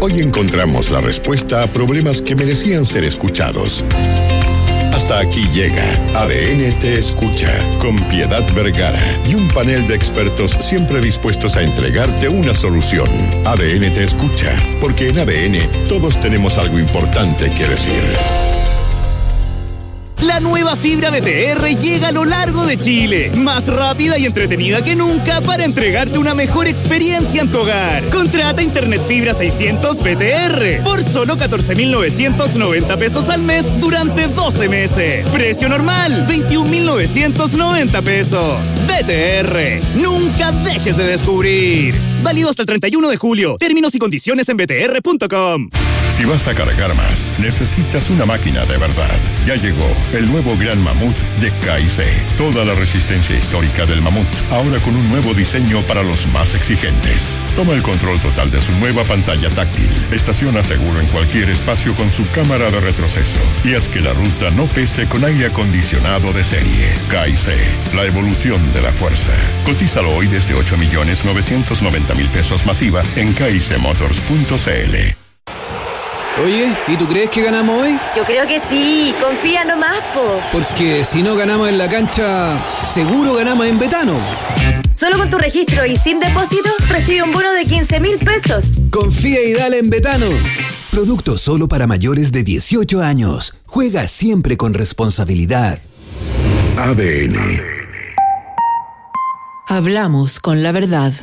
Hoy encontramos la respuesta a problemas que merecían ser escuchados. Hasta aquí llega ADN Te Escucha, con Piedad Vergara y un panel de expertos siempre dispuestos a entregarte una solución. ADN Te Escucha, porque en ADN todos tenemos algo importante que decir. La nueva fibra BTR llega a lo largo de Chile, más rápida y entretenida que nunca para entregarte una mejor experiencia en tu hogar. Contrata Internet Fibra 600 BTR por solo 14.990 pesos al mes durante 12 meses. Precio normal, 21.990 pesos. BTR, nunca dejes de descubrir. Válido hasta el 31 de julio. Términos y condiciones en btr.com. Si vas a cargar más, necesitas una máquina de verdad. Ya llegó el nuevo Gran Mamut de K&C. Toda la resistencia histórica del Mamut, ahora con un nuevo diseño para los más exigentes. Toma el control total de su nueva pantalla táctil. Estaciona seguro en cualquier espacio con su cámara de retroceso. Y haz que la ruta no pese con aire acondicionado de serie. K&C, la evolución de la fuerza. Cotízalo hoy desde 8.990.000 pesos masiva en kicmotors.cl. Oye, ¿y tú crees que ganamos hoy? Yo creo que sí, confía nomás, po. Porque si no ganamos en la cancha, seguro ganamos en Betano. Solo con tu registro y sin depósito, recibe un bono de 15.000 pesos. Confía y dale en Betano. Producto solo para mayores de 18 años. Juega siempre con responsabilidad. ADN. Hablamos con la verdad.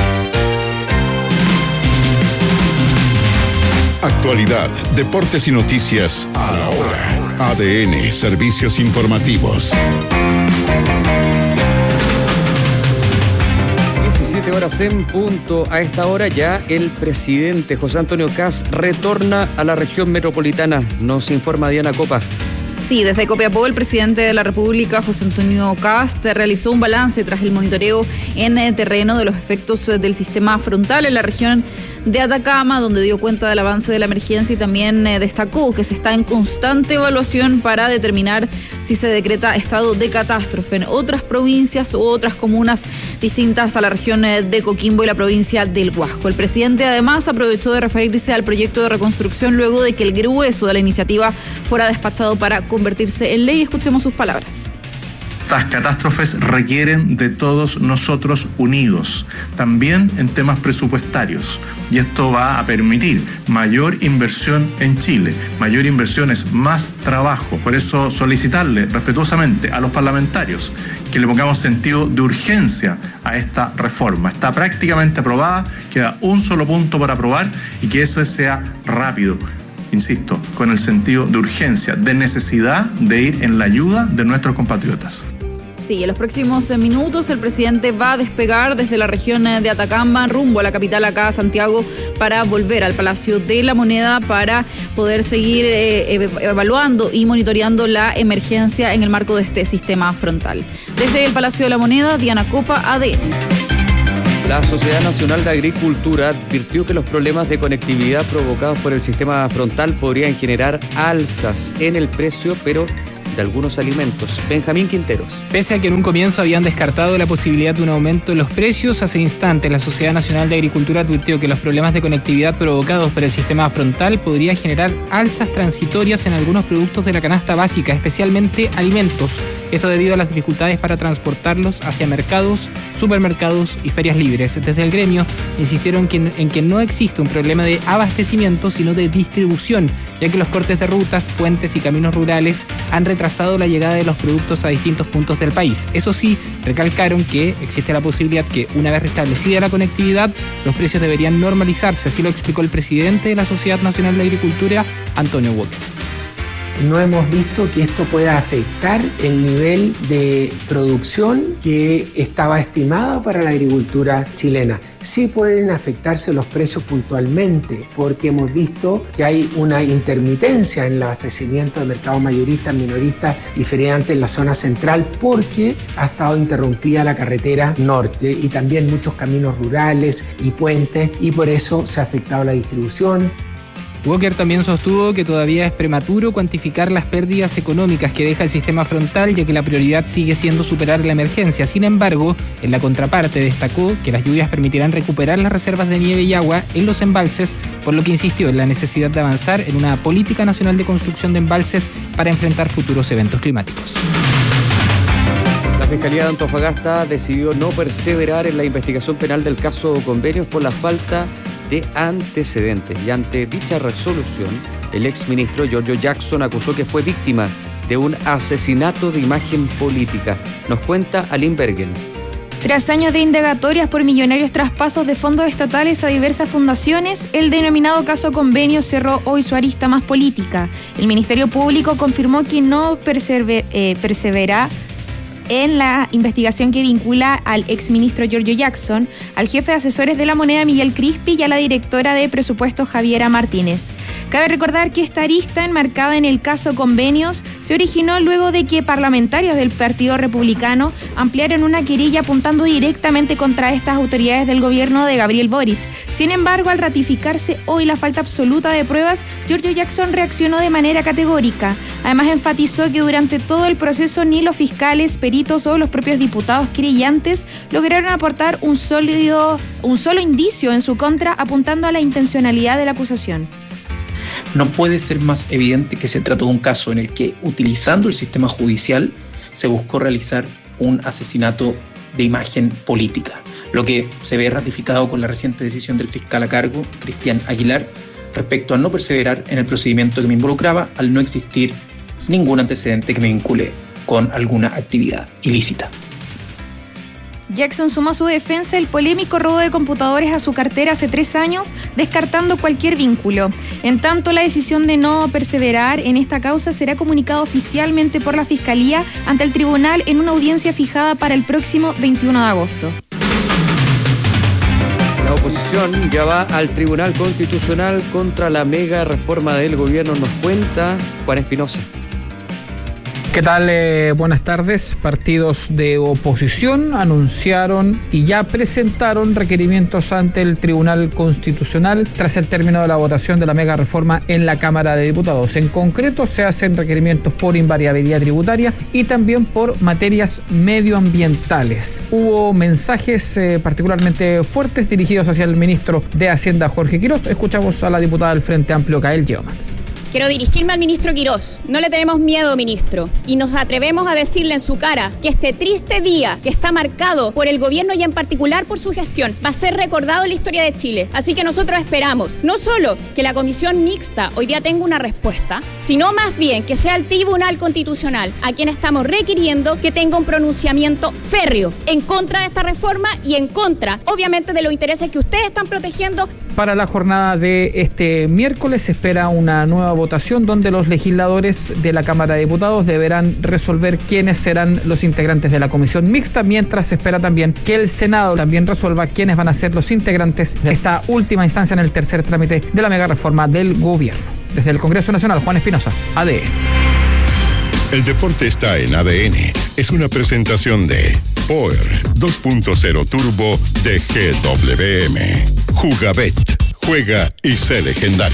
Actualidad, deportes y noticias a la hora. ADN, servicios informativos. 17 horas en punto. A esta hora ya el presidente José Antonio Kast retorna a la región metropolitana. Nos informa Diana Copa. Sí, desde Copiapó el presidente de la República, José Antonio Kast, realizó un balance tras el monitoreo en terreno de los efectos del sistema frontal en la región de Atacama, donde dio cuenta del avance de la emergencia y también destacó que se está en constante evaluación para determinar si se decreta estado de catástrofe en otras provincias u otras comunas distintas a la región de Coquimbo y la provincia del Huasco. El presidente además aprovechó de referirse al proyecto de reconstrucción luego de que el grueso de la iniciativa fuera despachado para convertirse en ley. Escuchemos sus palabras. Estas catástrofes requieren de todos nosotros unidos, también en temas presupuestarios. Y esto va a permitir mayor inversión en Chile. Mayor inversión es más trabajo. Por eso solicitarle respetuosamente a los parlamentarios que le pongamos sentido de urgencia a esta reforma. Está prácticamente aprobada, queda un solo punto por aprobar y que eso sea rápido. Insisto, con el sentido de urgencia, de necesidad de ir en la ayuda de nuestros compatriotas. Sí, en los próximos minutos el presidente va a despegar desde la región de Atacama rumbo a la capital acá, a Santiago, para volver al Palacio de la Moneda para poder seguir evaluando y monitoreando la emergencia en el marco de este sistema frontal. Desde el Palacio de la Moneda, Diana Copa, ADN. La Sociedad Nacional de Agricultura advirtió que los problemas de conectividad provocados por el sistema frontal podrían generar alzas en el precio, pero de algunos alimentos. Benjamín Quinteros. Pese a que en un comienzo habían descartado la posibilidad de un aumento en los precios, hace instantes la Sociedad Nacional de Agricultura advirtió que los problemas de conectividad provocados por el sistema frontal podrían generar alzas transitorias en algunos productos de la canasta básica, especialmente alimentos. Esto debido a las dificultades para transportarlos hacia mercados, supermercados y ferias libres. Desde el gremio insistieron en que no existe un problema de abastecimiento, sino de distribución, ya que los cortes de rutas, puentes y caminos rurales han retrasado la llegada de los productos a distintos puntos del país. Eso sí, recalcaron que existe la posibilidad que, una vez restablecida la conectividad, los precios deberían normalizarse. Así lo explicó el presidente de la Sociedad Nacional de Agricultura, Antonio Walker. No hemos visto que esto pueda afectar el nivel de producción que estaba estimado para la agricultura chilena. Sí pueden afectarse los precios puntualmente, porque hemos visto que hay una intermitencia en el abastecimiento de mercados mayoristas, minoristas y feriantes en la zona central, porque ha estado interrumpida la carretera norte y también muchos caminos rurales y puentes, y por eso se ha afectado la distribución. Walker también sostuvo que todavía es prematuro cuantificar las pérdidas económicas que deja el sistema frontal, ya que la prioridad sigue siendo superar la emergencia. Sin embargo, en la contraparte destacó que las lluvias permitirán recuperar las reservas de nieve y agua en los embalses, por lo que insistió en la necesidad de avanzar en una política nacional de construcción de embalses para enfrentar futuros eventos climáticos. La Fiscalía de Antofagasta decidió no perseverar en la investigación penal del caso Convenios por la falta de antecedentes, y ante dicha resolución, el exministro Giorgio Jackson acusó que fue víctima de un asesinato de imagen política. Nos cuenta Aline Bergen. Tras años de indagatorias por millonarios traspasos de fondos estatales a diversas fundaciones, el denominado caso Convenios cerró hoy su arista más política. El Ministerio Público confirmó que no persevera en la investigación que vincula al exministro Giorgio Jackson, al jefe de asesores de La Moneda Miguel Crispi y a la directora de presupuestos Javiera Martínez. Cabe recordar que esta arista enmarcada en el caso Convenios se originó luego de que parlamentarios del Partido Republicano ampliaron una querella apuntando directamente contra estas autoridades del gobierno de Gabriel Boric. Sin embargo, al ratificarse hoy la falta absoluta de pruebas, Giorgio Jackson reaccionó de manera categórica. Además, enfatizó que durante todo el proceso ni los fiscales, peritos o los propios diputados querellantes lograron aportar un solo indicio en su contra, apuntando a la intencionalidad de la acusación. No puede ser más evidente que se trató de un caso en el que, utilizando el sistema judicial, se buscó realizar un asesinato de imagen política, lo que se ve ratificado con la reciente decisión del fiscal a cargo, Cristian Aguilar, respecto a no perseverar en el procedimiento que me involucraba al no existir ningún antecedente que me vincule con alguna actividad ilícita. Jackson sumó a su defensa el polémico robo de computadores a su cartera hace 3 años, descartando cualquier vínculo. En tanto, la decisión de no perseverar en esta causa será comunicada oficialmente por la Fiscalía ante el tribunal en una audiencia fijada para el próximo 21 de agosto. La oposición ya va al Tribunal Constitucional contra la mega reforma del gobierno. Nos cuenta Juan Espinosa. ¿Qué tal? Buenas tardes. Partidos de oposición anunciaron y ya presentaron requerimientos ante el Tribunal Constitucional tras el término de la votación de la mega reforma en la Cámara de Diputados. En concreto, se hacen requerimientos por invariabilidad tributaria y también por materias medioambientales. Hubo mensajes particularmente fuertes dirigidos hacia el ministro de Hacienda, Jorge Quirós. Escuchamos a la diputada del Frente Amplio, Kael Yeomans. Quiero dirigirme al ministro Quirós. No le tenemos miedo, ministro, y nos atrevemos a decirle en su cara que este triste día que está marcado por el gobierno y en particular por su gestión va a ser recordado en la historia de Chile. Así que nosotros esperamos no solo que la comisión mixta hoy día tenga una respuesta, sino más bien que sea el Tribunal Constitucional a quien estamos requiriendo que tenga un pronunciamiento férreo en contra de esta reforma y en contra, obviamente, de los intereses que ustedes están protegiendo. Para la jornada de este miércoles se espera una nueva votación donde los legisladores de la Cámara de Diputados deberán resolver quiénes serán los integrantes de la comisión mixta, mientras se espera también que el Senado también resuelva quiénes van a ser los integrantes de esta última instancia en el tercer trámite de la mega reforma del gobierno. Desde el Congreso Nacional, Juan Espinosa, ADN. El deporte está en ADN. Es una presentación de Power 2.0 Turbo de GWM. Jugabet. Juega y sé legendario.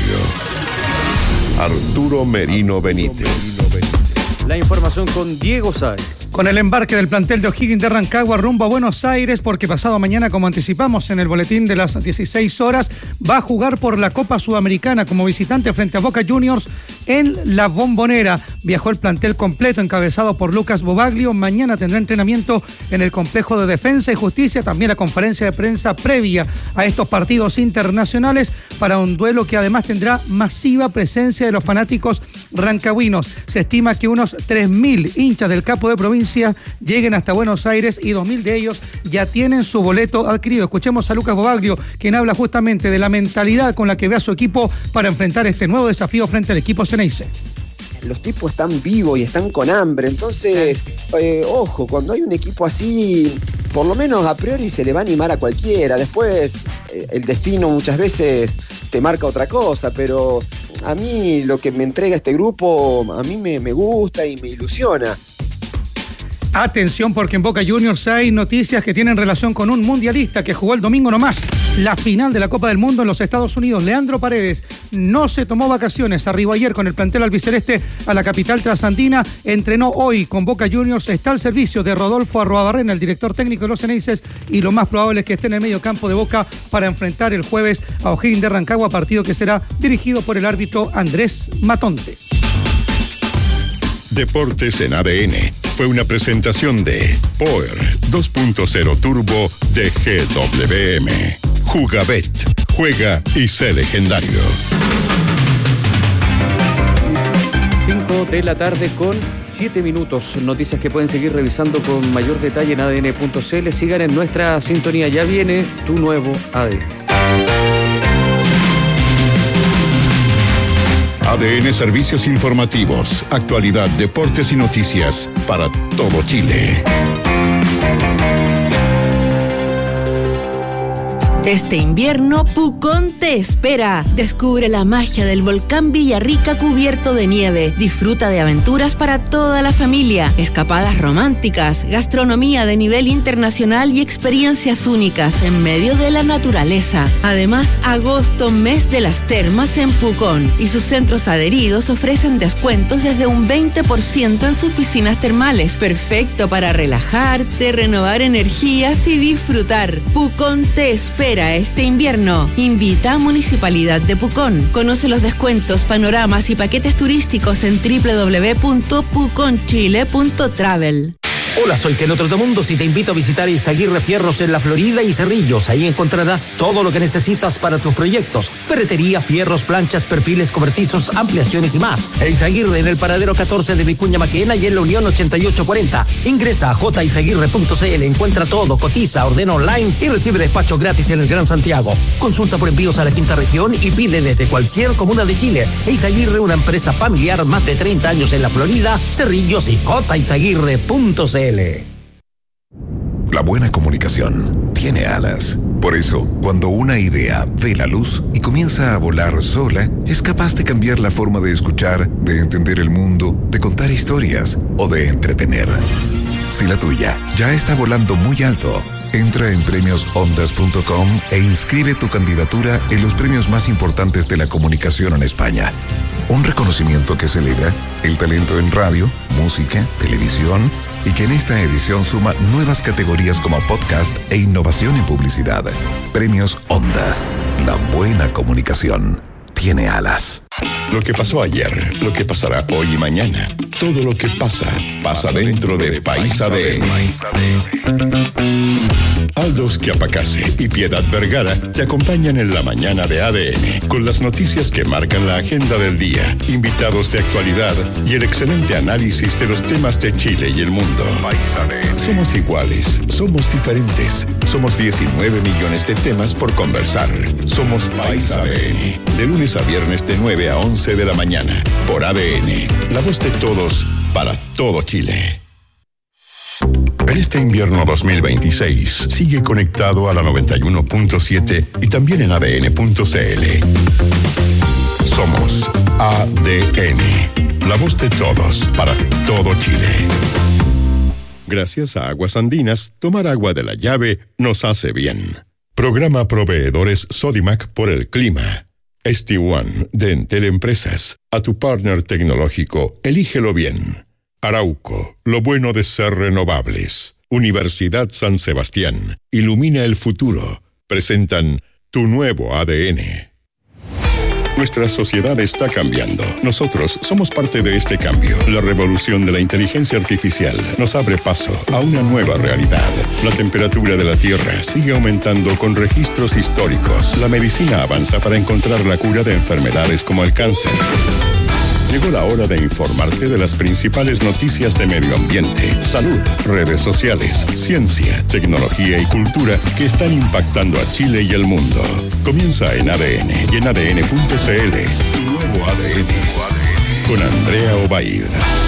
Arturo Merino Benítez. La información con Diego Sáez. Con el embarque del plantel de O'Higgins de Rancagua rumbo a Buenos Aires, porque pasado mañana, como anticipamos en el boletín de las 16 horas, va a jugar por la Copa Sudamericana como visitante frente a Boca Juniors en La Bombonera. Viajó el plantel completo encabezado por Lucas Bobaglio. Mañana tendrá entrenamiento en el complejo de Defensa y Justicia, también la conferencia de prensa previa a estos partidos internacionales para un duelo que además tendrá masiva presencia de los fanáticos rancagüinos. Se estima que unos 3.000 hinchas del Capo de Provincia lleguen hasta Buenos Aires y 2.000 de ellos ya tienen su boleto adquirido. Escuchemos a Lucas Bobaglio, quien habla justamente de la mentalidad con la que ve a su equipo para enfrentar este nuevo desafío frente al equipo Ceneice. Los tipos están vivos y están con hambre, entonces, ojo, cuando hay un equipo así, por lo menos a priori se le va a animar a cualquiera. Después el destino muchas veces te marca otra cosa, pero a mí lo que me entrega este grupo, a mí me gusta y me ilusiona. Atención, porque en Boca Juniors hay noticias que tienen relación con un mundialista que jugó el domingo nomás la final de la Copa del Mundo en los Estados Unidos. Leandro Paredes no se tomó vacaciones, arribó ayer con el plantel albiceleste a la capital trasandina, entrenó hoy con Boca Juniors, está al servicio de Rodolfo Arruabarrena, el director técnico de los Ceneices, y lo más probable es que esté en el medio campo de Boca para enfrentar el jueves a O'Higgins de Rancagua, partido que será dirigido por el árbitro Andrés Matonte. Deportes en ADN fue una presentación de Power 2.0 Turbo de GWM. Jugabet, juega y sé legendario. 5 de la tarde con 7 minutos. Noticias que pueden seguir revisando con mayor detalle en adn.cl. Sigan en nuestra sintonía. Ya viene tu nuevo ADN. ADN Servicios Informativos, actualidad, deportes y noticias para todo Chile. Este invierno, Pucón te espera. Descubre la magia del volcán Villarrica cubierto de nieve. Disfruta de aventuras para toda la familia, escapadas románticas, gastronomía de nivel internacional y experiencias únicas en medio de la naturaleza. Además, agosto, mes de las termas en Pucón, y sus centros adheridos ofrecen descuentos desde un 20% en sus piscinas termales. Perfecto para relajarte, renovar energías y disfrutar. Pucón te espera este invierno. Invita a Municipalidad de Pucón. Conoce los descuentos, panoramas y paquetes turísticos en www.puconchile.travel. Hola, soy Keno Trotamundos y te invito a visitar Izaguirre Fierros en La Florida y Cerrillos. Ahí encontrarás todo lo que necesitas para tus proyectos: ferretería, fierros, planchas, perfiles cobertizos, ampliaciones y más. Izaguirre en el paradero 14 de Vicuña Maquena y en la Unión 8840. Ingresa a jizaguirre.cl, encuentra todo, cotiza, ordena online y recibe despacho gratis en el Gran Santiago. Consulta por envíos a la quinta región y pide desde cualquier comuna de Chile. Izaguirre, una empresa familiar, más de 30 años en La Florida, Cerrillos y jizaguirre.cl. La buena comunicación tiene alas. Por eso, cuando una idea ve la luz y comienza a volar sola, es capaz de cambiar la forma de escuchar, de entender el mundo, de contar historias o de entretener. Si la tuya ya está volando muy alto, entra en premiosondas.com e inscribe tu candidatura en los premios más importantes de la comunicación en España. Un reconocimiento que celebra el talento en radio, música, televisión, y que en esta edición suma nuevas categorías como podcast e innovación en publicidad. Premios Ondas. La buena comunicación tiene alas. Lo que pasó ayer, lo que pasará hoy y mañana. Todo lo que pasa, pasa dentro de País ADN. Aldos Chiapacase y Piedad Vergara te acompañan en la mañana de ADN con las noticias que marcan la agenda del día, invitados de actualidad y el excelente análisis de los temas de Chile y el mundo. Somos iguales, somos diferentes, somos 19 millones de temas por conversar. Somos País ADN, de lunes a viernes de 9 a 11 de la mañana, por ADN, la voz de todos para todo Chile. En este invierno 2026, sigue conectado a la 91.7 y también en ADN.cl. Somos ADN, la voz de todos para todo Chile. Gracias a Aguas Andinas, tomar agua de la llave nos hace bien. Programa Proveedores Sodimac por el clima. ST1 de Entel Empresas. A tu partner tecnológico, elígelo bien. Arauco, lo bueno de ser renovables. Universidad San Sebastián, ilumina el futuro. Presentan tu nuevo ADN. Nuestra sociedad está cambiando. Nosotros somos parte de este cambio. La revolución de la inteligencia artificial nos abre paso a una nueva realidad. La temperatura de la Tierra sigue aumentando con registros históricos. La medicina avanza para encontrar la cura de enfermedades como el cáncer. Llegó la hora de informarte de las principales noticias de medio ambiente, salud, redes sociales, ciencia, tecnología y cultura que están impactando a Chile y el mundo. Comienza en ADN y en ADN.cl. Tu nuevo ADN. Con Andrea Obaid.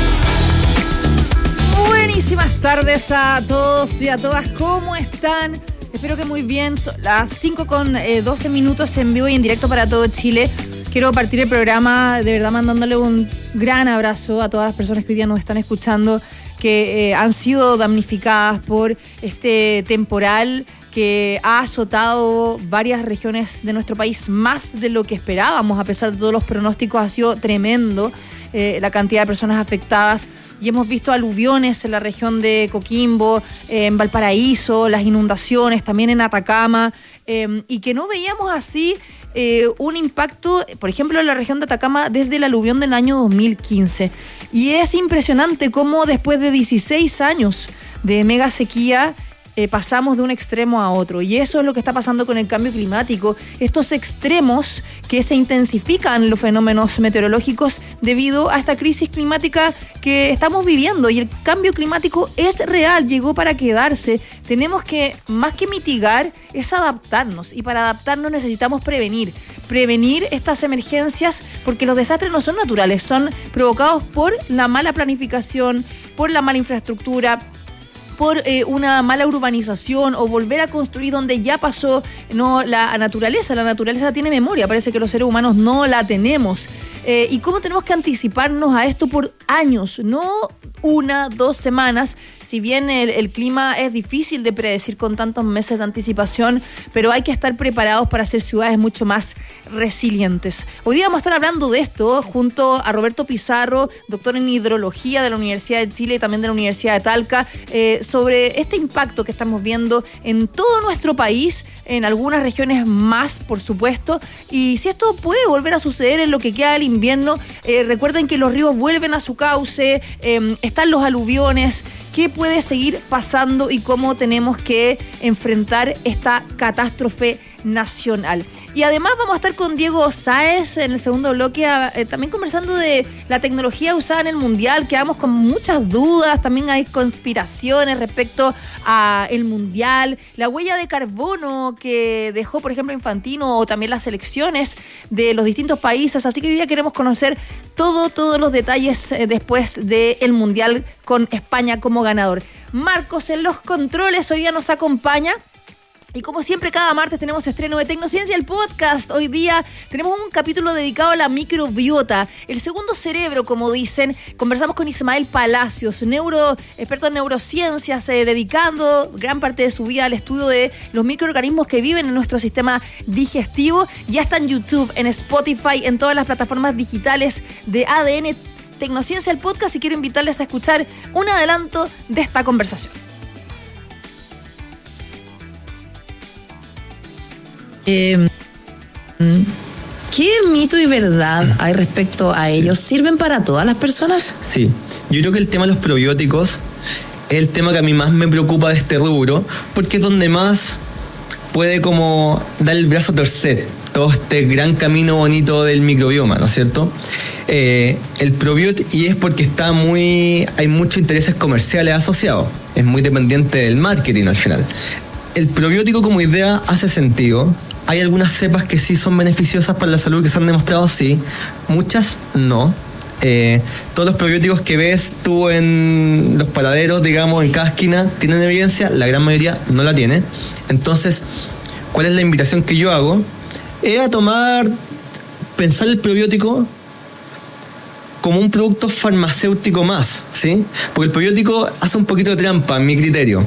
Buenísimas tardes a todos y a todas. ¿Cómo están? Espero que muy bien. Son las 5:12 en vivo y en directo para todo Chile. Quiero partir el programa de verdad mandándole un gran abrazo a todas las personas que hoy día nos están escuchando, que han sido damnificadas por este temporal que ha azotado varias regiones de nuestro país, más de lo que esperábamos, a pesar de todos los pronósticos. Ha sido tremendo la cantidad de personas afectadas. Y hemos visto aluviones en la región de Coquimbo, en Valparaíso, las inundaciones, también en Atacama, y que no veíamos así un impacto, por ejemplo, en la región de Atacama desde el aluvión del año 2015. Y es impresionante cómo después de 16 años de mega sequía, pasamos de un extremo a otro, y eso es lo que está pasando con el cambio climático. Estos extremos que se intensifican los fenómenos meteorológicos debido a esta crisis climática que estamos viviendo, y el cambio climático es real, llegó para quedarse. Tenemos que, más que mitigar, es adaptarnos, y para adaptarnos necesitamos prevenir estas emergencias, porque los desastres no son naturales, son provocados por la mala planificación, por la mala infraestructura, por una mala urbanización, o volver a construir donde ya pasó. No, la naturaleza tiene memoria, parece que los seres humanos no la tenemos. ¿Y cómo tenemos que anticiparnos a esto por años? No 1, 2 semanas, si bien el clima es difícil de predecir con tantos meses de anticipación, pero hay que estar preparados para hacer ciudades mucho más resilientes. Hoy día vamos a estar hablando de esto junto a Roberto Pizarro, doctor en hidrología de la Universidad de Chile y también de la Universidad de Talca, sobre este impacto que estamos viendo en todo nuestro país, en algunas regiones más, por supuesto, y si esto puede volver a suceder en lo que queda del invierno. Recuerden que los ríos vuelven a su cauce, están los aluviones. ¿Qué puede seguir pasando y cómo tenemos que enfrentar esta catástrofe nacional? Y además vamos a estar con Diego Sáez en el segundo bloque, también conversando de la tecnología usada en el Mundial. Quedamos con muchas dudas, también hay conspiraciones respecto al Mundial, la huella de carbono que dejó, por ejemplo, Infantino, o también las selecciones de los distintos países. Así que hoy día queremos conocer todos los detalles después del Mundial, con España como ganador. Marcos en los controles hoy día nos acompaña. Y como siempre, cada martes tenemos estreno de Tecnociencia, el podcast. Hoy día tenemos un capítulo dedicado a la microbiota, el segundo cerebro, como dicen. Conversamos con Ismael Palacios, experto en neurociencias, dedicando gran parte de su vida al estudio de los microorganismos que viven en nuestro sistema digestivo. Ya está en YouTube, en Spotify, en todas las plataformas digitales de ADN Tecnociencia, el podcast, y quiero invitarles a escuchar un adelanto de esta conversación. ¿Qué mito y verdad hay respecto a ellos? ¿Sirven para todas las personas? Sí, yo creo que el tema de los probióticos es el tema que a mí más me preocupa de este rubro, porque es donde más puede como dar el brazo a torcer todo este gran camino bonito del microbioma, ¿no es cierto? El probiótico, y es porque hay muchos intereses comerciales asociados, es muy dependiente del marketing al final. El probiótico como idea hace sentido. Hay algunas cepas que sí son beneficiosas para la salud, que se han demostrado, sí. Muchas no. Todos los probióticos que ves tú en los paraderos, digamos, en cada esquina, tienen evidencia. La gran mayoría no la tiene. Entonces, ¿cuál es la invitación que yo hago? Es a pensar el probiótico como un producto farmacéutico más, ¿sí? Porque el probiótico hace un poquito de trampa, en mi criterio.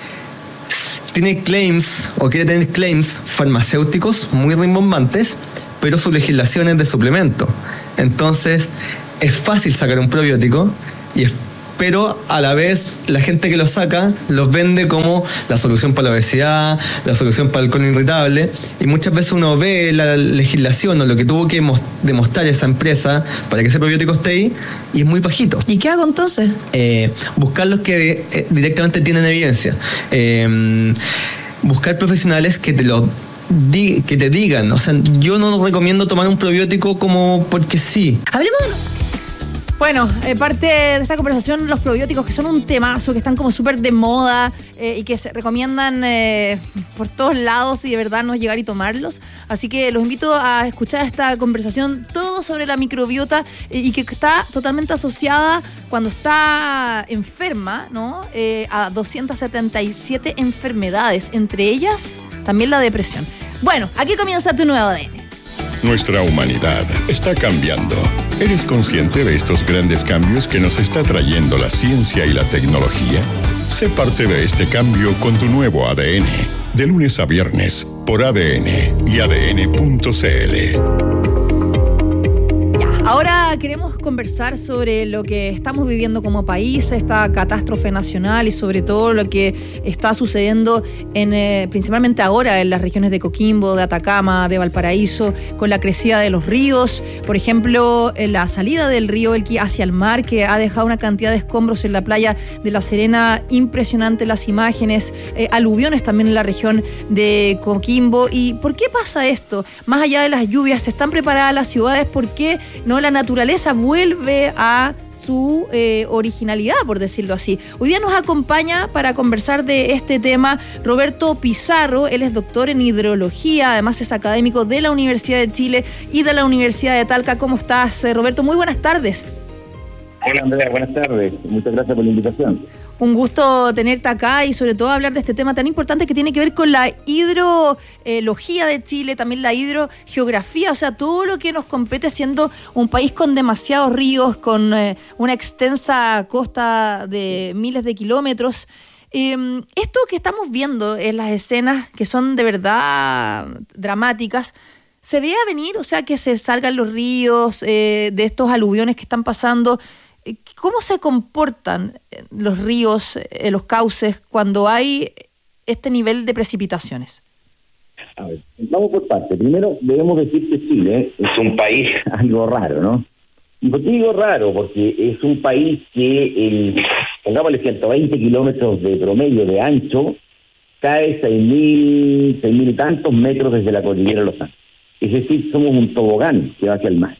Tiene claims, o quiere tener claims farmacéuticos muy rimbombantes, pero su legislación es de suplemento. Entonces, es fácil sacar un probiótico, pero a la vez la gente que lo saca los vende como la solución para la obesidad, la solución para el colon irritable, y muchas veces uno ve la legislación o lo que tuvo que demostrar esa empresa para que ese probiótico esté ahí, y es muy bajito. ¿Y qué hago entonces? Buscar los que directamente tienen evidencia. Buscar profesionales que te digan. O sea, yo no recomiendo tomar un probiótico como porque sí. Hablemos de... Bueno, parte de esta conversación, los probióticos, que son un temazo, que están como súper de moda y que se recomiendan por todos lados, y de verdad no es llegar y tomarlos. Así que los invito a escuchar esta conversación, todo sobre la microbiota, y que está totalmente asociada, cuando está enferma, ¿no? A 277 enfermedades, entre ellas también la depresión. Bueno, aquí comienza tu nuevo ADN. Nuestra humanidad está cambiando ¿Eres consciente de estos grandes cambios que nos está trayendo la ciencia y la tecnología? Sé parte de este cambio con tu nuevo ADN. De lunes a viernes, por ADN y ADN.cl. Ahora queremos conversar sobre lo que estamos viviendo como país, esta catástrofe nacional y sobre todo lo que está sucediendo principalmente ahora en las regiones de Coquimbo, de Atacama, de Valparaíso, con la crecida de los ríos. Por ejemplo, la salida del río Elqui hacia el mar, que ha dejado una cantidad de escombros en la playa de La Serena, impresionante las imágenes, aluviones también en la región de Coquimbo. ¿Y por qué pasa esto? Más allá de las lluvias, ¿se están preparadas las ciudades? ¿Por qué no la naturaleza vuelve a su originalidad, por decirlo así? Hoy día nos acompaña para conversar de este tema Roberto Pizarro. Él es doctor en hidrología, además es académico de la Universidad de Chile y de la Universidad de Talca. ¿Cómo estás, Roberto? Muy buenas tardes. Hola, Andrea, buenas tardes. Muchas gracias por la invitación. Un gusto tenerte acá y sobre todo hablar de este tema tan importante que tiene que ver con la hidrología de Chile, también la hidrogeografía, o sea, todo lo que nos compete siendo un país con demasiados ríos, con una extensa costa de miles de kilómetros. Esto que estamos viendo en las escenas, que son de verdad dramáticas, ¿se ve a venir? O sea, que se salgan los ríos de estos aluviones que están pasando. ¿Cómo se comportan los ríos, los cauces, cuando hay este nivel de precipitaciones? A ver, vamos por partes. Primero, debemos decir que Chile es un país algo raro, ¿no? ¿Y por qué digo raro? Porque es un país que, pongámosle 120 kilómetros de promedio de ancho, cae 6.000 y tantos metros desde la cordillera de los Andes. Es decir, somos un tobogán que va hacia el mar.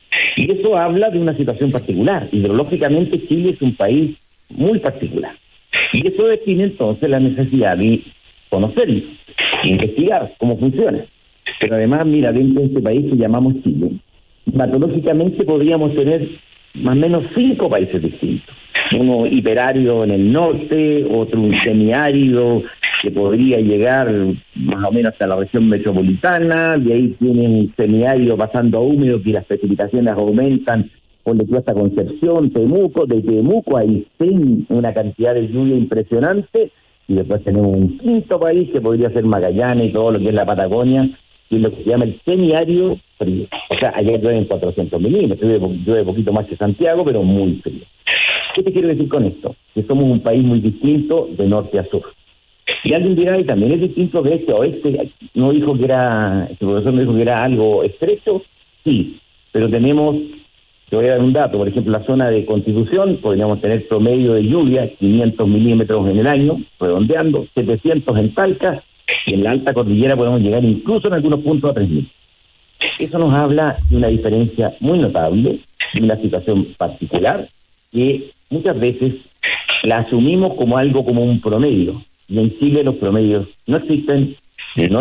Y eso habla de una situación particular. Hidrológicamente Chile es un país muy particular. Y eso define entonces la necesidad de conocerlo, investigar cómo funciona. Pero además, mira, dentro de este país que llamamos Chile, climatológicamente podríamos tener más o menos 5 países distintos. Uno hiperárido en el norte, otro un semiárido que podría llegar más o menos hasta la región metropolitana, de ahí tienen un semiárido pasando a húmedo que las precipitaciones aumentan, ponle tú hasta Concepción, Temuco, de Temuco ahí sí una cantidad de lluvia impresionante, y después tenemos un quinto país que podría ser Magallanes y todo lo que es la Patagonia, que es lo que se llama el semiárido frío. O sea, allá llueven 400 milímetros, llueve poquito más que Santiago, pero muy frío. ¿Qué te quiero decir con esto? Que somos un país muy distinto de norte a sur. Y alguien dirá, y también es distinto de este a oeste. No dijo que era, el profesor me dijo que era algo estrecho, sí, pero tenemos, te voy a dar un dato, por ejemplo, la zona de Constitución, podríamos tener promedio de lluvia, 500 milímetros en el año, redondeando, 700 en Talca, y en la alta cordillera podemos llegar incluso en algunos puntos a 3.000. Eso nos habla de una diferencia muy notable, de una situación particular, que muchas veces la asumimos como algo como un promedio. Y en Chile los promedios no existen, no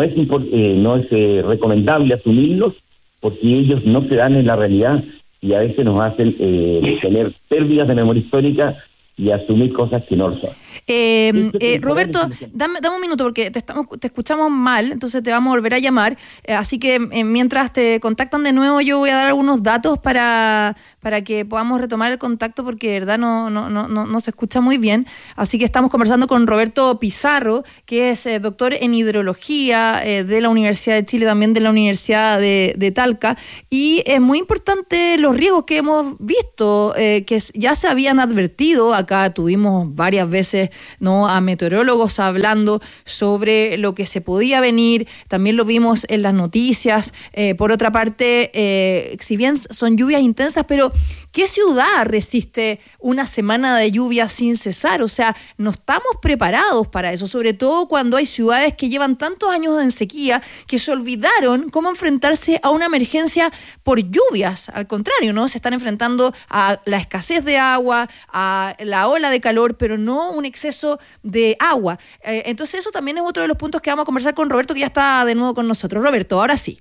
es recomendable asumirlos porque ellos no se dan en la realidad y a veces nos hacen tener pérdidas de memoria histórica y asumir cosas que no lo son. Roberto, dame un minuto porque te escuchamos mal, entonces te vamos a volver a llamar, así que mientras te contactan de nuevo yo voy a dar algunos datos para que podamos retomar el contacto porque de verdad no se escucha muy bien, así que estamos conversando con Roberto Pizarro, que es doctor en hidrología de la Universidad de Chile, también de la Universidad de Talca, y es muy importante los riesgos que hemos visto, que ya se habían advertido. Acá tuvimos varias veces a meteorólogos hablando sobre lo que se podía venir, también lo vimos en las noticias. Por otra parte, si bien son lluvias intensas, pero ¿qué ciudad resiste una semana de lluvia sin cesar? O sea, no estamos preparados para eso, sobre todo cuando hay ciudades que llevan tantos años en sequía que se olvidaron cómo enfrentarse a una emergencia por lluvias. Al contrario, ¿no? Se están enfrentando a la escasez de agua, a la ola de calor, pero no un exceso de agua. Entonces eso también es otro de los puntos que vamos a conversar con Roberto, que ya está de nuevo con nosotros. Roberto, ahora sí.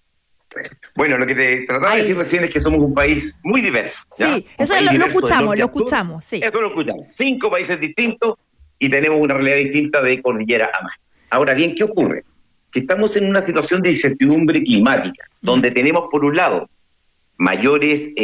Bueno, lo que te trataba de decir recién es que somos un país muy diverso. ¿ya? Sí, eso lo escuchamos, sí. Eso lo escuchamos. 5 países distintos y tenemos una realidad distinta de cordillera a mar. Ahora bien, ¿qué ocurre? Que estamos en una situación de incertidumbre climática, donde tenemos por un lado mayores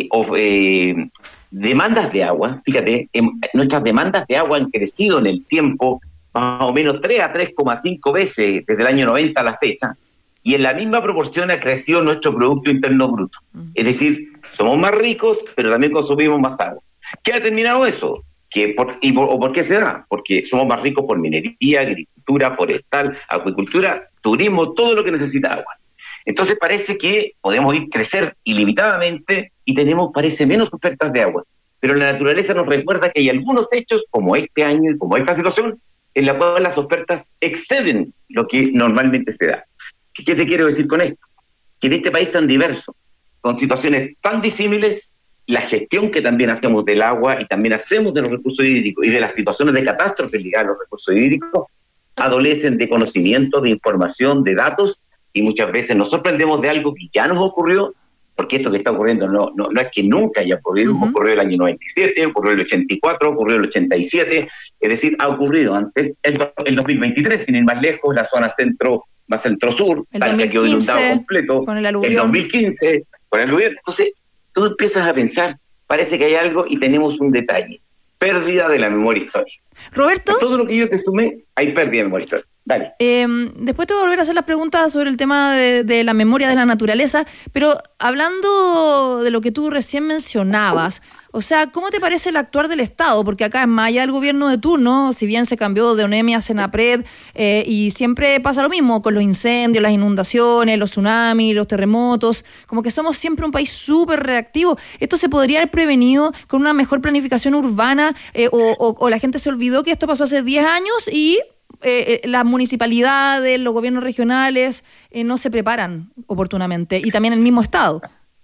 demandas de agua. Fíjate, nuestras demandas de agua han crecido en el tiempo más o menos 3 a 3,5 veces desde el año 90 a la fecha, y en la misma proporción ha crecido nuestro Producto Interno Bruto. Es decir, somos más ricos, pero también consumimos más agua. ¿Qué ha determinado eso? ¿Por qué se da? Porque somos más ricos por minería, agricultura, forestal, acuicultura, turismo, todo lo que necesita agua. Entonces parece que podemos crecer ilimitadamente y tenemos, parece, menos ofertas de agua. Pero la naturaleza nos recuerda que hay algunos hechos, como este año y como esta situación, en la cual las ofertas exceden lo que normalmente se da. ¿Qué te quiero decir con esto? Que en este país tan diverso, con situaciones tan disímiles, la gestión que también hacemos del agua y también hacemos de los recursos hídricos y de las situaciones de catástrofe ligadas a los recursos hídricos, adolecen de conocimiento, de información, de datos, y muchas veces nos sorprendemos de algo que ya nos ocurrió, porque esto que está ocurriendo no es que nunca haya ocurrido. Ocurrió el año 97, ocurrió el 84, ocurrió el 87, es decir, ha ocurrido antes, el 2023, sin ir más lejos, la zona centro, más centro-sur, que quedó inundado completo, con el 2015, con el aluvión. Entonces, tú empiezas a pensar, parece que hay algo y tenemos un detalle: pérdida de la memoria histórica. Roberto. Todo lo que yo te sumé, hay pérdida de memoria histórica. Dale. Después te voy a volver a hacer las preguntas sobre el tema de la memoria de la naturaleza, pero hablando de lo que tú recién mencionabas, o sea, ¿cómo te parece el actuar del Estado? Porque acá es más allá del gobierno de turno, si bien se cambió de ONEMI a Senapred, y siempre pasa lo mismo con los incendios, las inundaciones, los tsunamis, los terremotos, como que somos siempre un país súper reactivo. ¿Esto se podría haber prevenido con una mejor planificación urbana, o la gente se olvidó que esto pasó hace 10 años y las municipalidades, los gobiernos regionales no se preparan oportunamente, y también el mismo Estado?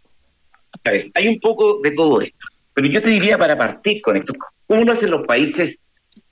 A ver, hay un poco de todo esto, pero yo te diría, para partir con esto, ¿cómo lo hacen los países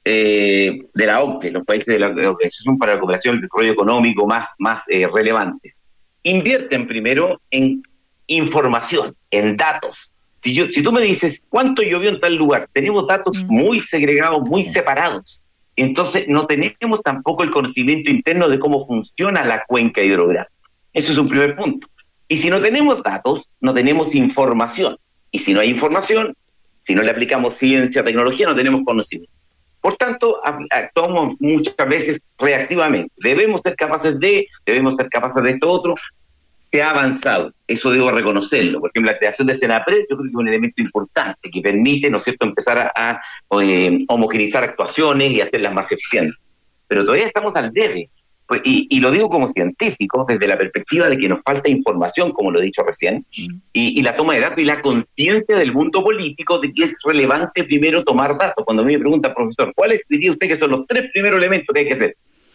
de la OCDE, los países de la Organización para la Cooperación y el Desarrollo Económico más relevantes? Invierten primero en información, en datos. Si tú me dices cuánto llovió en tal lugar, tenemos datos muy segregados, muy separados. Entonces no tenemos tampoco el conocimiento interno de cómo funciona la cuenca hidrográfica. Eso es un primer punto. Y si no tenemos datos, no tenemos información. Y si no hay información, si no le aplicamos ciencia, tecnología, no tenemos conocimiento. Por tanto, actuamos muchas veces reactivamente. Debemos ser capaces de esto otro. Se ha avanzado, eso debo reconocerlo. Por ejemplo, la creación de Senapred, yo creo que es un elemento importante que permite, ¿no es cierto?, empezar a homogeneizar actuaciones y hacerlas más eficientes. Pero todavía estamos al debe. Pues, y lo digo como científico, desde la perspectiva de que nos falta información, como lo he dicho recién, y la toma de datos y la conciencia del mundo político de que es relevante primero tomar datos. Cuando a mí me pregunta, profesor, ¿cuáles diría usted que son los 3 primeros elementos que hay que hacer?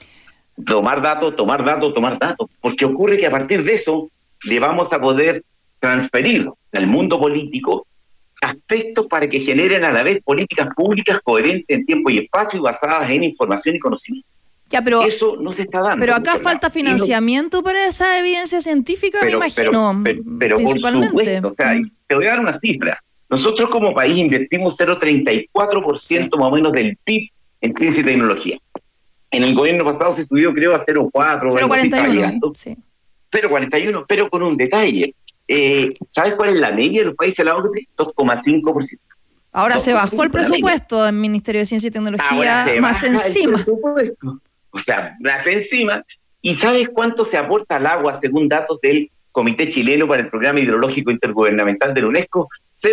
Tomar datos, porque ocurre que a partir de eso le vamos a poder transferir al mundo político aspectos para que generen a la vez políticas públicas coherentes en tiempo y espacio y basadas en información y conocimiento. Ya, pero eso no se está dando. Pero acá falta financiamiento para esa evidencia científica, me imagino. Pero por supuesto, o sea, te voy a dar una cifra. Nosotros como país invertimos 0,34% más o menos del PIB en ciencia y tecnología. En el gobierno pasado se subió, creo, a 0,41. Sí. 0,41, pero con un detalle. ¿Sabes cuál es la media de los países de la OCDE? 2,5%. Ahora se bajó el presupuesto del Ministerio de Ciencia y Tecnología, más encima. O sea, más encima. ¿Y sabes cuánto se aporta al agua según datos del Comité Chileno para el Programa Hidrológico Intergubernamental de la UNESCO?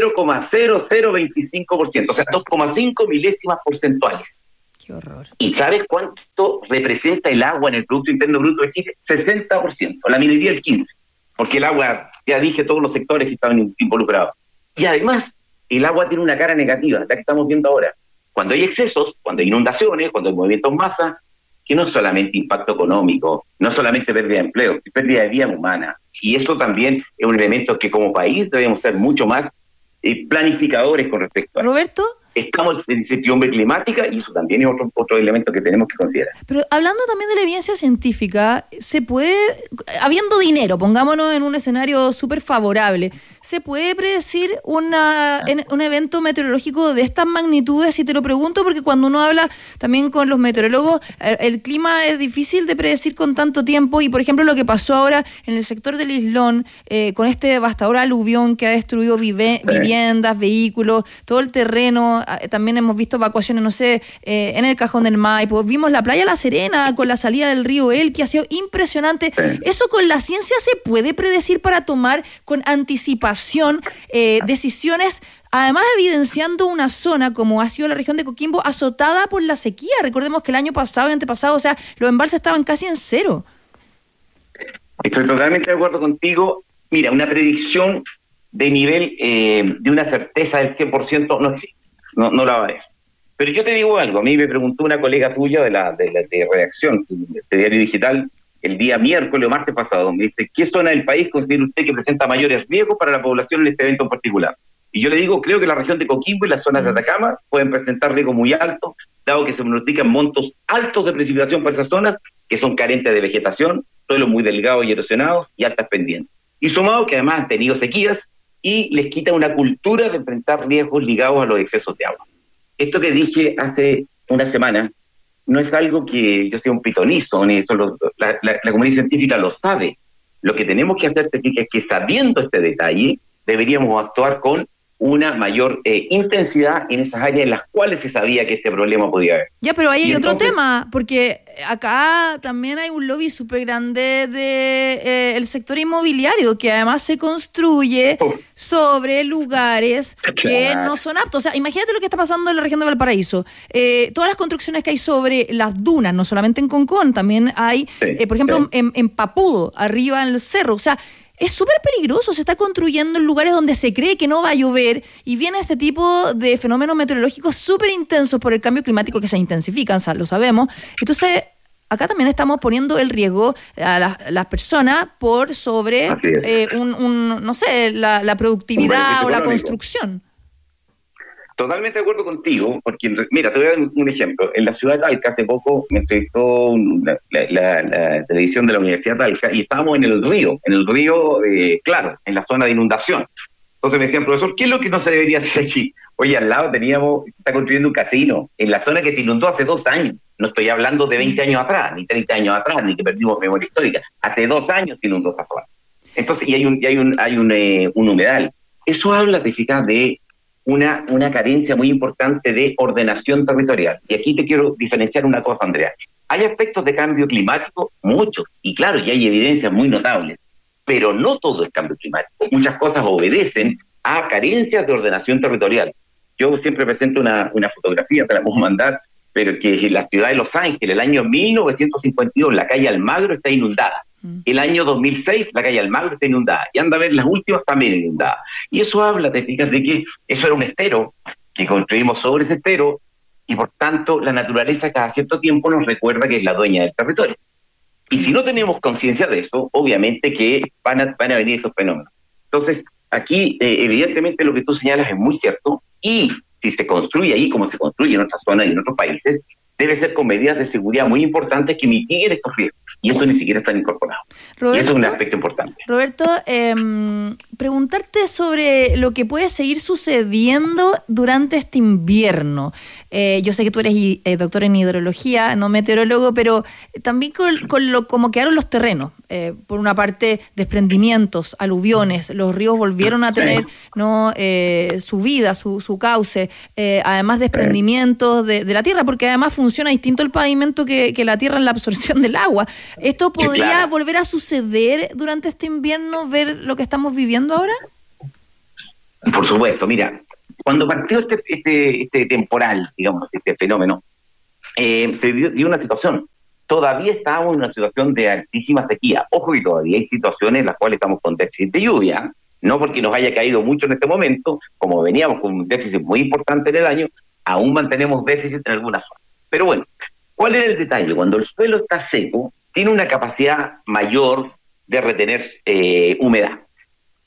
0,0025%, o sea, 2,5 milésimas porcentuales. Qué horror. ¿Y sabes cuánto representa el agua en el Producto Interno Bruto de Chile? 60%, la minería el 15%, porque el agua, ya dije, todos los sectores que estaban involucrados. Y además, el agua tiene una cara negativa, la que estamos viendo ahora. Cuando hay excesos, cuando hay inundaciones, cuando hay movimientos en masa, que no es solamente impacto económico, no solamente pérdida de empleo, es pérdida de vida humana. Y eso también es un elemento que como país debemos ser mucho más planificadores con respecto a Roberto, estamos en incertidumbre climática y eso también es otro elemento que tenemos que considerar. Pero hablando también de la evidencia científica, se puede, habiendo dinero, pongámonos en un escenario súper favorable, ¿se puede predecir un evento meteorológico de estas magnitudes? Y te lo pregunto porque cuando uno habla también con los meteorólogos, el clima es difícil de predecir con tanto tiempo y, por ejemplo, lo que pasó ahora en el sector del Islón, con este devastador aluvión que ha destruido viviendas, vehículos, todo el terreno. También hemos visto evacuaciones, no sé, en el Cajón del Maipo. Vimos la playa La Serena con la salida del río El, que ha sido impresionante. ¿Eso con la ciencia se puede predecir para tomar con anticipación decisiones, además evidenciando una zona como ha sido la región de Coquimbo azotada por la sequía? Recordemos que el año pasado y antepasado, o sea, los embalses estaban casi en cero. Estoy totalmente de acuerdo contigo. Mira, una predicción de nivel de una certeza del 100% no existe. No la va a haber. Pero yo te digo algo, a mí me preguntó una colega tuya de redacción de Diario Digital el día miércoles o martes pasado, me dice, ¿qué zona del país considera usted que presenta mayores riesgos para la población en este evento en particular? Y yo le digo, creo que la región de Coquimbo y las zonas de Atacama pueden presentar riesgos muy altos, dado que se pronostican montos altos de precipitación para esas zonas, que son carentes de vegetación, suelos muy delgados y erosionados y altas pendientes. Y sumado que además han tenido sequías, y les quita una cultura de enfrentar riesgos ligados a los excesos de agua. Esto que dije hace una semana no es algo que yo sea un pitonizo, ni eso la comunidad científica lo sabe. Lo que tenemos que hacer es que sabiendo este detalle, deberíamos actuar con una mayor intensidad en esas áreas en las cuales se sabía que este problema podía haber. Ya, pero ahí hay otro tema, porque acá también hay un lobby súper grande de el sector inmobiliario, que además se construye sobre lugares que no son aptos. O sea, imagínate lo que está pasando en la región de Valparaíso. Todas las construcciones que hay sobre las dunas, no solamente en Concón, también hay, por ejemplo, en Papudo, arriba en el cerro. O sea, es súper peligroso, se está construyendo en lugares donde se cree que no va a llover y viene este tipo de fenómenos meteorológicos súper intensos por el cambio climático que se intensifican, lo sabemos. Entonces, acá también estamos poniendo el riesgo a las personas por sobre no sé, la productividad o la construcción. Totalmente de acuerdo contigo, porque mira, te voy a dar un ejemplo. En la ciudad de Talca, hace poco me entrevistó la televisión de la Universidad de Talca y estábamos en el río, claro, en la zona de inundación. Entonces me decían, profesor, ¿qué es lo que no se debería hacer aquí? Oye, al lado se está construyendo un casino, en la zona que se inundó hace 2 años. No estoy hablando de 20 años atrás, ni 30 años atrás, ni que perdimos memoria histórica. Hace 2 años se inundó esa zona. Entonces, y hay un humedal. Eso habla, te fijas, de una carencia muy importante de ordenación territorial. Y aquí te quiero diferenciar una cosa, Andrea. Hay aspectos de cambio climático, muchos, y claro, y hay evidencias muy notables, pero no todo es cambio climático. Muchas cosas obedecen a carencias de ordenación territorial. Yo siempre presento una fotografía, te la puedo mandar, pero que la ciudad de Los Ángeles, el año 1952, la calle Almagro está inundada. El año 2006, la calle Almagro está inundada. Y anda a ver las últimas también inundadas. Y eso habla, te fijas, de que eso era un estero, que construimos sobre ese estero, y por tanto la naturaleza cada cierto tiempo nos recuerda que es la dueña del territorio. Y si no tenemos conciencia de eso, obviamente que van a venir estos fenómenos. Entonces, aquí evidentemente lo que tú señalas es muy cierto, y si se construye ahí como se construye en otras zonas y en otros países, debe ser con medidas de seguridad muy importantes que mitiguen estos riesgos. Y eso ni siquiera está incorporado. Roberto, y eso es un aspecto importante. Roberto, preguntarte sobre lo que puede seguir sucediendo durante este invierno. Yo sé que tú eres doctor en hidrología, no meteorólogo, pero también como quedaron los terrenos. Por una parte, desprendimientos, aluviones, los ríos volvieron a tener su vida, su cauce, además desprendimientos de la tierra, porque además funciona distinto el pavimento que la tierra en la absorción del agua. ¿Esto podría volver a suceder durante este invierno, ver lo que estamos viviendo ahora? Por supuesto, mira, cuando partió este temporal, digamos, este fenómeno, se dio una situación. Todavía estábamos en una situación de altísima sequía. Ojo que todavía hay situaciones en las cuales estamos con déficit de lluvia, no porque nos haya caído mucho en este momento, como veníamos con un déficit muy importante en el año, aún mantenemos déficit en algunas zonas. Pero bueno, ¿cuál es el detalle? Cuando el suelo está seco, tiene una capacidad mayor de retener humedad.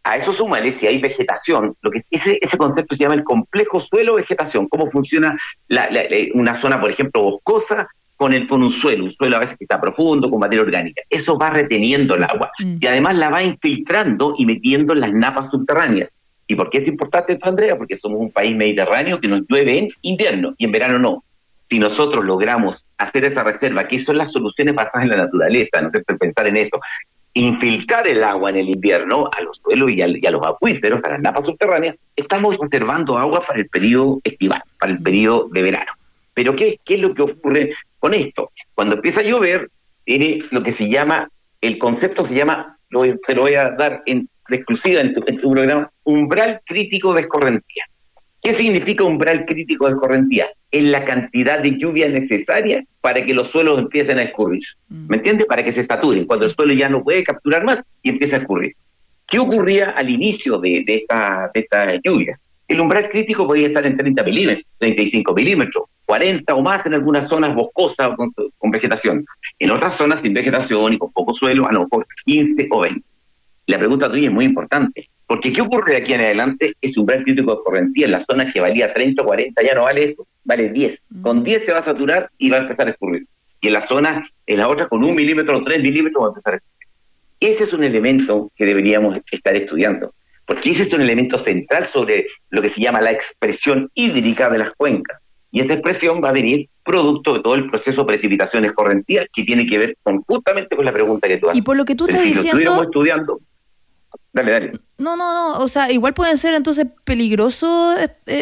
A eso súmale, si hay vegetación, lo que ese concepto se llama el complejo suelo-vegetación, cómo funciona una zona, por ejemplo, boscosa, con un suelo a veces que está profundo, con materia orgánica. Eso va reteniendo el agua y además la va infiltrando y metiendo en las napas subterráneas. ¿Y por qué es importante esto, Andrea? Porque somos un país mediterráneo que nos llueve en invierno y en verano no. Si nosotros logramos hacer esa reserva, que son las soluciones basadas en la naturaleza, ¿no es cierto? Pensar en eso, infiltrar el agua en el invierno a los suelos y a los acuíferos, a las napas subterráneas, estamos reservando agua para el periodo estival, para el periodo de verano. Pero ¿qué es lo que ocurre con esto? Cuando empieza a llover, tiene lo que se llama, el concepto se llama, te lo voy a dar de exclusiva en tu programa, umbral crítico de escorrentía. ¿Qué significa umbral crítico de escorrentía? Es la cantidad de lluvia necesaria para que los suelos empiecen a escurrir. ¿Me entiendes? Para que se saturen, cuando el suelo ya no puede capturar más y empieza a escurrir. ¿Qué ocurría al inicio de estas lluvias? El umbral crítico podía estar en 30 milímetros, 35 milímetros, 40 o más en algunas zonas boscosas con vegetación. En otras zonas sin vegetación y con poco suelo, a lo mejor 15 o 20. La pregunta tuya es muy importante, porque ¿qué ocurre de aquí en adelante? Ese umbral crítico de escorrentía en las zonas que valía 30 o 40 ya no vale eso, vale 10. Con 10 se va a saturar y va a empezar a escurrir. Y en las zonas, en la otra con 1 milímetro o 3 milímetros va a empezar a escurrir. Ese es un elemento que deberíamos estar estudiando, porque ese es un elemento central sobre lo que se llama la expresión hídrica de las cuencas. Y esa expresión va a venir producto de todo el proceso de precipitación escorrentía que tiene que ver justamente con la pregunta que tú haces. Y por lo que tú estás diciendo... Si lo estuviéramos estudiando... Dale. No, o sea, igual pueden ser entonces peligrosos...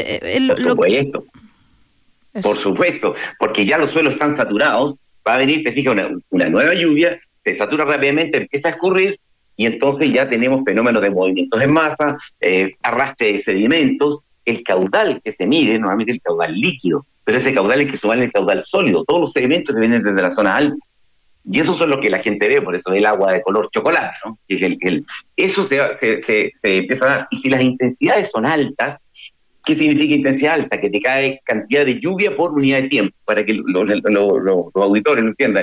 Por supuesto, porque ya los suelos están saturados, va a venir, te fijas, una nueva lluvia, se satura rápidamente, empieza a escurrir, y entonces ya tenemos fenómenos de movimientos en masa, arrastre de sedimentos, el caudal que se mide, normalmente el caudal líquido, pero ese caudal es que sube en el caudal sólido, todos los sedimentos que vienen desde la zona alta. Y eso es lo que la gente ve, por eso el agua de color chocolate, ¿no? Eso se empieza a dar. Y si las intensidades son altas, ¿qué significa intensidad alta? Que te cae cantidad de lluvia por unidad de tiempo, para que los auditores lo entiendan.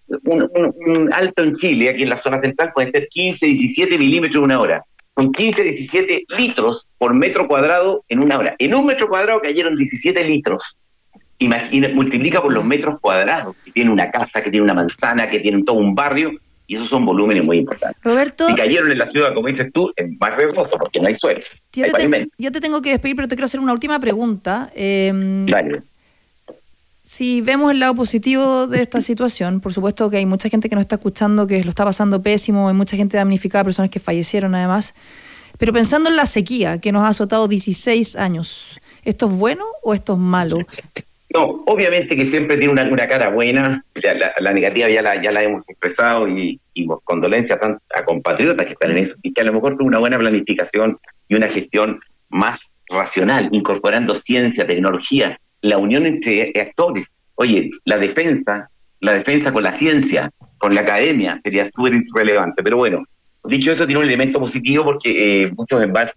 Un alto en Chile, aquí en la zona central, puede ser 15, 17 milímetros en una hora. Con 15, 17 litros por metro cuadrado en una hora. En un metro cuadrado cayeron 17 litros. Imagina, multiplica por los metros cuadrados, que tiene una casa, que tiene una manzana, que tiene todo un barrio, y esos son volúmenes muy importantes. Roberto, si cayeron en la ciudad, como dices tú, es más riesgoso porque no hay suelo. Yo te tengo que despedir, pero te quiero hacer una última pregunta. Dale. Si vemos el lado positivo de esta situación, por supuesto que hay mucha gente que nos está escuchando que lo está pasando pésimo, hay mucha gente damnificada, personas que fallecieron además, pero pensando en la sequía que nos ha azotado 16 años, ¿esto es bueno o esto es malo? No, obviamente que siempre tiene una cara buena, la negativa ya la hemos expresado y condolencias a compatriotas que están en eso, y que a lo mejor tuvo una buena planificación y una gestión más racional, incorporando ciencia, tecnología, la unión entre actores. Oye, la defensa con la ciencia, con la academia, sería súper relevante, pero bueno, dicho eso, tiene un elemento positivo porque muchos embalses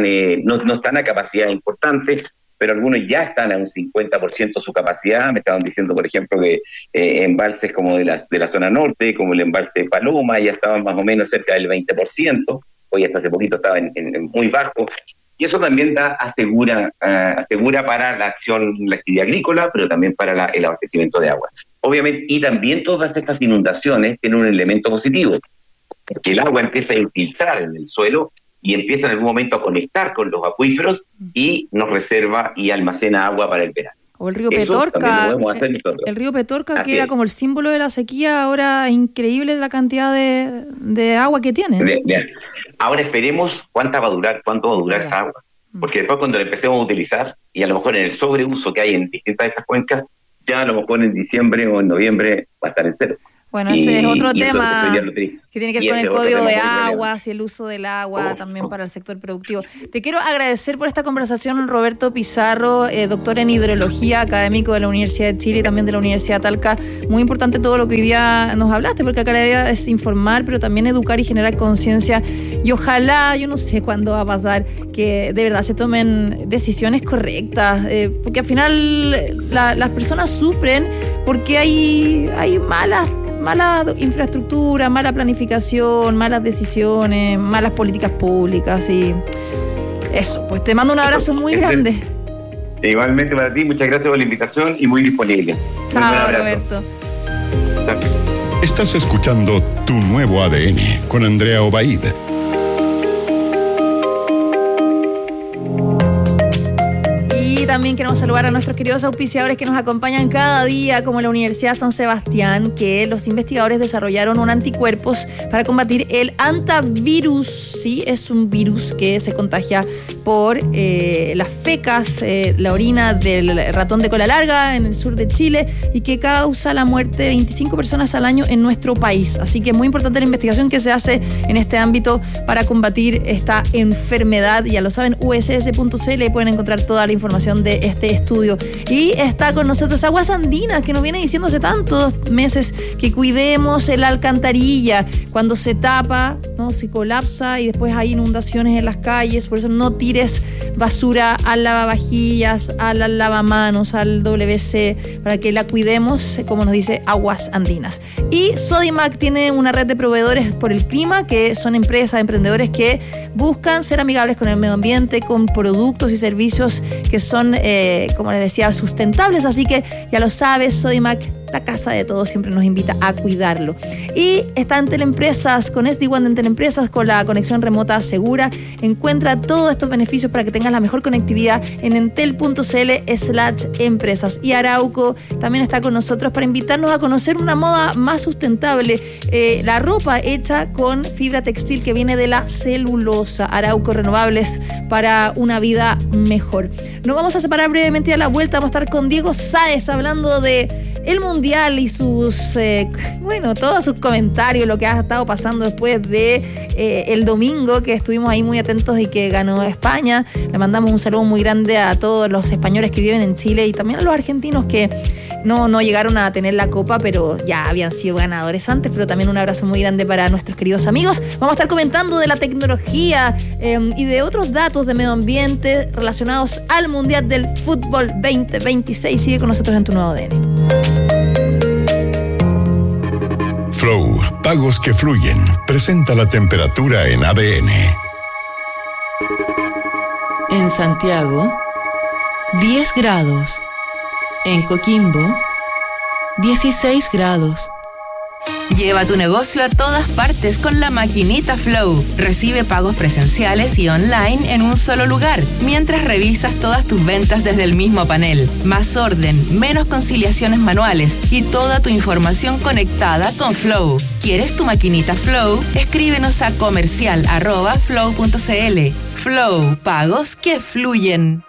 no están a capacidad importante, pero algunos ya están a un 50% de su capacidad. Me estaban diciendo, por ejemplo, que embalses como de la zona norte, como el embalse de Paloma, ya estaban más o menos cerca del 20%, hoy hasta hace poquito estaba en muy bajo, y eso también asegura para la actividad agrícola, pero también para el abastecimiento de agua. Obviamente, y también todas estas inundaciones tienen un elemento positivo, que el agua empieza a infiltrar en el suelo y empieza en algún momento a conectar con los acuíferos y nos reserva y almacena agua para el verano. O el río Petorca, el río Petorca, que era como el símbolo de la sequía, ahora es increíble la cantidad de agua que tiene. Ahora esperemos cuánto va a durar esa agua, porque después cuando la empecemos a utilizar, y a lo mejor en el sobreuso que hay en distintas de estas cuencas, ya a lo mejor en diciembre o en noviembre va a estar en cero. Bueno, ese es otro tema que tiene que ver con el código de aguas y el uso del agua también para el sector productivo. Te quiero agradecer por esta conversación, Roberto Pizarro, doctor en hidrología, académico de la Universidad de Chile y también de la Universidad de Talca. Muy importante todo lo que hoy día nos hablaste, porque acá la idea es informar, pero también educar y generar conciencia. Y ojalá, yo no sé cuándo va a pasar, que de verdad se tomen decisiones correctas, porque al final las personas sufren porque hay malas mala infraestructura, mala planificación, malas decisiones, malas políticas públicas y eso. Pues te mando un abrazo muy grande. Igualmente para ti, muchas gracias por la invitación y muy disponible. Chao, Roberto. Estás escuchando Tu Nuevo ADN con Andrea Obaid. Y también queremos saludar a nuestros queridos auspiciadores que nos acompañan cada día, como la Universidad San Sebastián, que los investigadores desarrollaron un anticuerpos para combatir el antivirus. Sí, es un virus que se contagia por las fecas, la orina del ratón de cola larga en el sur de Chile y que causa la muerte de 25 personas al año en nuestro país. Así que es muy importante la investigación que se hace en este ámbito para combatir esta enfermedad. Ya lo saben, uss.cl, pueden encontrar toda la información de este estudio. Y está con nosotros Aguas Andinas, que nos viene diciendo hace tantos meses que cuidemos la alcantarilla. Cuando se tapa, ¿no?, se colapsa y después hay inundaciones en las calles. Por eso no tires basura al lavavajillas, al lavamanos, al WC, para que la cuidemos, como nos dice Aguas Andinas. Y Sodimac tiene una red de proveedores por el clima, que son empresas, emprendedores que buscan ser amigables con el medio ambiente, con productos y servicios que son, como les decía, sustentables. Así que ya lo sabes, Sodimac, la casa de todos, siempre nos invita a cuidarlo. Y está en Teleempresas, con SD-WAN en Teleempresas, con la conexión remota segura. Encuentra todos estos beneficios para que tengas la mejor conectividad en entel.cl/empresas. Y Arauco también está con nosotros para invitarnos a conocer una moda más sustentable, la ropa hecha con fibra textil que viene de la celulosa. Arauco, renovables para una vida mejor. Nos vamos a separar brevemente a la vuelta. Vamos a estar con Diego Sáez hablando de el Mundial y sus, todos sus comentarios, lo que ha estado pasando después de el domingo, que estuvimos ahí muy atentos y que ganó España. Le mandamos un saludo muy grande a todos los españoles que viven en Chile y también a los argentinos que no llegaron a tener la copa, pero ya habían sido ganadores antes. Pero también un abrazo muy grande para nuestros queridos amigos. Vamos a estar comentando de la tecnología y de otros datos de medio ambiente relacionados al Mundial del Fútbol 2026. Sigue con nosotros en Tu Nuevo ADN. Flow, pagos que fluyen, presenta la temperatura en ADN. En Santiago, 10 grados. En Coquimbo, 16 grados. Lleva tu negocio a todas partes con la maquinita Flow. Recibe pagos presenciales y online en un solo lugar, mientras revisas todas tus ventas desde el mismo panel. Más orden, menos conciliaciones manuales y toda tu información conectada con Flow. ¿Quieres tu maquinita Flow? Escríbenos a comercial@flow.cl. Flow, pagos que fluyen.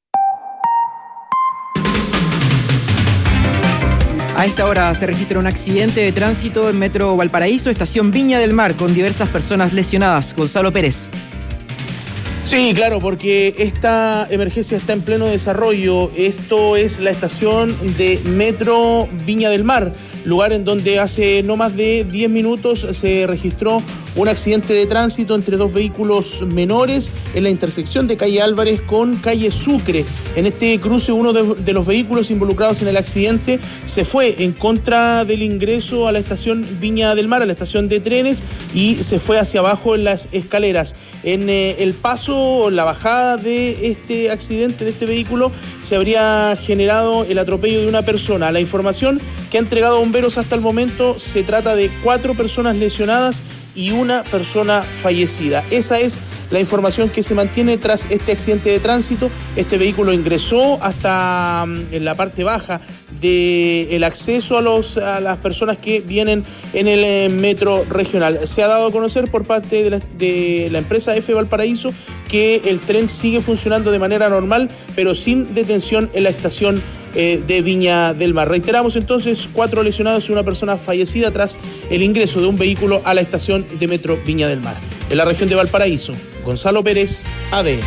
A esta hora se registra un accidente de tránsito en Metro Valparaíso, estación Viña del Mar, con diversas personas lesionadas. Gonzalo Pérez. Sí, claro, porque esta emergencia está en pleno desarrollo. Esto es la estación de Metro Viña del Mar, lugar en donde hace no más de 10 minutos se registró un accidente de tránsito entre dos vehículos menores en la intersección de calle Álvarez con calle Sucre. En este cruce, uno de los vehículos involucrados en el accidente se fue en contra del ingreso a la estación Viña del Mar, a la estación de trenes, y se fue hacia abajo en las escaleras. En el paso, la bajada de este accidente, de este vehículo, se habría generado el atropello de una persona. La información que ha entregado bomberos hasta el momento, se trata de 4 personas lesionadas y una persona fallecida. Esa es la información que se mantiene tras este accidente de tránsito. Este vehículo ingresó hasta en la parte baja del acceso a las personas que vienen en el metro regional. Se ha dado a conocer por parte de la empresa F Valparaíso que el tren sigue funcionando de manera normal, pero sin detención en la estación de Viña del Mar. Reiteramos entonces, 4 lesionados y una persona fallecida tras el ingreso de un vehículo a la estación de Metro Viña del Mar. En la región de Valparaíso, Gonzalo Pérez, AD.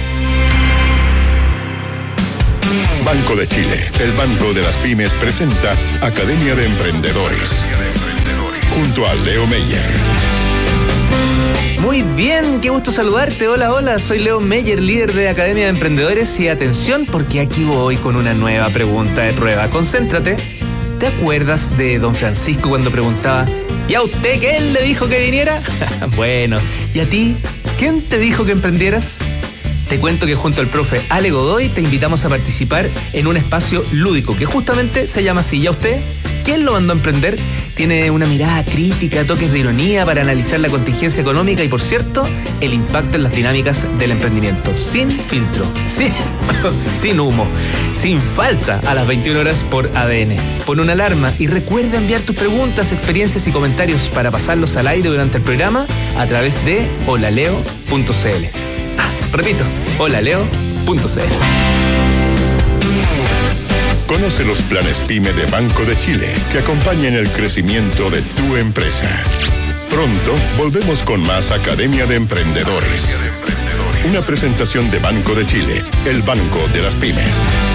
Banco de Chile, el banco de las pymes, presenta Academia de Emprendedores, junto a Leo Meyer. Muy bien, qué gusto saludarte. Hola, soy Leo Meyer, líder de Academia de Emprendedores, y atención porque aquí voy con una nueva pregunta de prueba. Concéntrate. ¿te acuerdas de don Francisco cuando preguntaba, ¿y a usted quién le dijo que viniera? Bueno, ¿y a ti? ¿Quién te dijo que emprendieras? Te cuento que junto al profe Ale Godoy te invitamos a participar en un espacio lúdico que justamente se llama así. ¿Ya usted? ¿Quién lo mandó a emprender? Tiene una mirada crítica, toques de ironía para analizar la contingencia económica y, por cierto, el impacto en las dinámicas del emprendimiento. Sin filtro, sin humo, sin falta, a las 21 horas por ADN. Pon una alarma y recuerda enviar tus preguntas, experiencias y comentarios para pasarlos al aire durante el programa a través de holaleo.cl. Repito, holaleo.cl. Conoce los planes PYME de Banco de Chile que acompañan el crecimiento de tu empresa. Pronto volvemos con más Academia de Emprendedores. Una presentación de Banco de Chile, el banco de las pymes.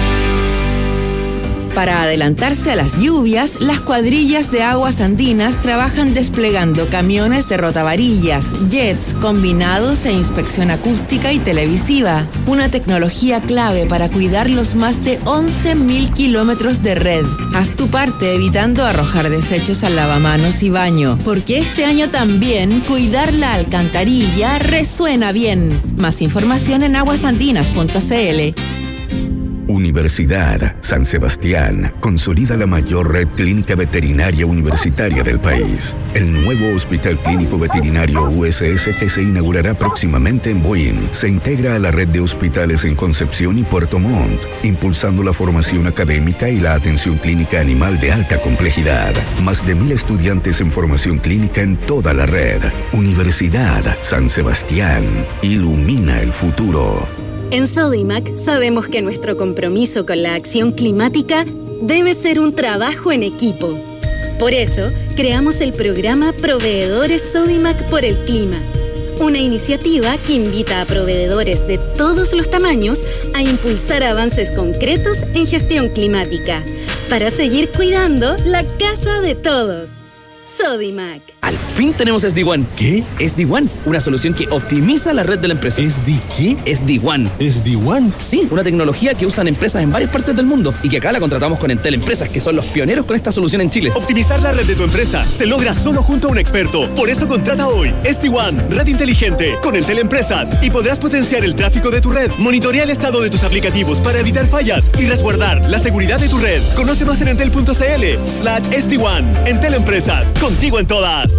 Para adelantarse a las lluvias, las cuadrillas de aguas andinas trabajan desplegando camiones de rotavarillas, jets, combinados e inspección acústica y televisiva. Una tecnología clave para cuidar los más de 11.000 kilómetros de red. Haz tu parte evitando arrojar desechos al lavamanos y baño, porque este año también cuidar la alcantarilla resuena bien. Más información en aguasandinas.cl. Universidad San Sebastián consolida la mayor red clínica veterinaria universitaria del país. El nuevo Hospital Clínico Veterinario USS, que se inaugurará próximamente en Buin, se integra a la red de hospitales en Concepción y Puerto Montt, impulsando la formación académica y la atención clínica animal de alta complejidad. Más de 1.000 estudiantes en formación clínica en toda la red. Universidad San Sebastián ilumina el futuro. En Sodimac sabemos que nuestro compromiso con la acción climática debe ser un trabajo en equipo. Por eso, creamos el programa Proveedores Sodimac por el Clima, una iniciativa que invita a proveedores de todos los tamaños a impulsar avances concretos en gestión climática, para seguir cuidando la casa de todos. Sodimac. Al fin tenemos SD-WAN. ¿Qué? SD-WAN, una solución que optimiza la red de la empresa. ¿SD qué? SD-WAN. ¿SD-WAN? Sí, una tecnología que usan empresas en varias partes del mundo y que acá la contratamos con Entel Empresas, que son los pioneros con esta solución en Chile. Optimizar la red de tu empresa se logra solo junto a un experto. Por eso contrata hoy SD-WAN, red inteligente, con Entel Empresas, y podrás potenciar el tráfico de tu red, monitorear el estado de tus aplicativos para evitar fallas y resguardar la seguridad de tu red. Conoce más en entel.cl/SD-WAN. Entel Empresas, contigo en todas.